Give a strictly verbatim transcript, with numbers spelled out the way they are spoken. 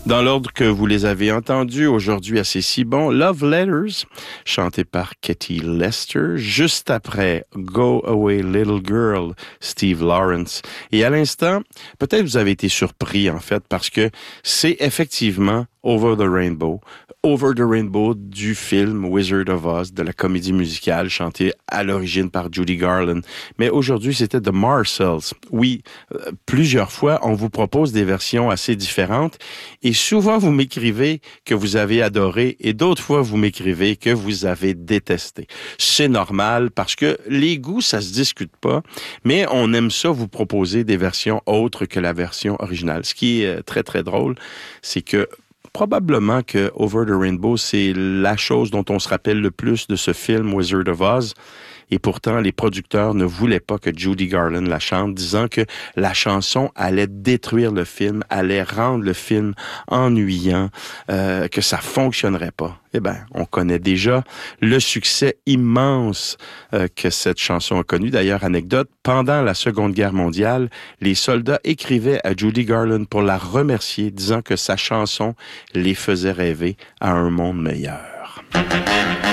Dans l'ordre que vous les avez entendus aujourd'hui à C'est si bon, Love Letters, chanté par Katie Lester, juste après Go Away Little Girl, Steve Lawrence. Et à l'instant, peut-être vous avez été surpris en fait parce que c'est effectivement Over the Rainbow, Over the Rainbow du film Wizard of Oz, de la comédie musicale chantée à l'origine par Judy Garland. Mais aujourd'hui, c'était The Marshalls. Oui, euh, plusieurs fois, on vous propose des versions assez différentes et souvent vous m'écrivez que vous avez adoré et d'autres fois vous m'écrivez que vous avez détesté. C'est normal parce que les goûts, ça se discute pas, mais on aime ça vous proposer des versions autres que la version originale. Ce qui est très, très drôle, c'est que probablement que Over the Rainbow, c'est la chose dont on se rappelle le plus de ce film Wizard of Oz. Et pourtant, les producteurs ne voulaient pas que Judy Garland la chante, disant que la chanson allait détruire le film, allait rendre le film ennuyant, euh, que ça fonctionnerait pas. Eh ben, on connaît déjà le succès immense euh, que cette chanson a connu. D'ailleurs, anecdote, pendant la Seconde Guerre mondiale, les soldats écrivaient à Judy Garland pour la remercier, disant que sa chanson les faisait rêver à un monde meilleur.